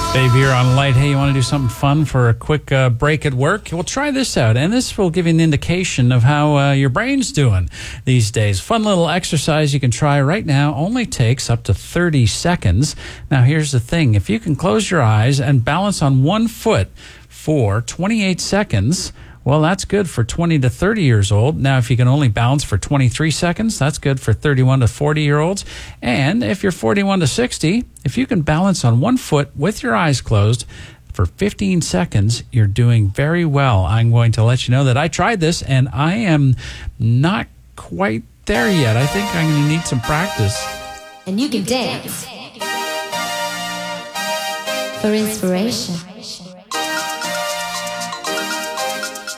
Dave here on Light. Hey, you want to do something fun for a quick break at work? Well, try this out, and this will give you an indication of how your brain's doing these days. Fun little exercise you can try right now. Only takes up to 30 seconds. Now, here's the thing. If you can close your eyes and balance on one foot for 28 seconds, well, that's good for 20 to 30 years old. Now, if you can only balance for 23 seconds, that's good for 31 to 40-year-olds. And if you're 41 to 60, if you can balance on one foot with your eyes closed for 15 seconds, you're doing very well. I'm going to let you know that I tried this, and I am not quite there yet. I think I'm going to need some practice. And you can dance for inspiration.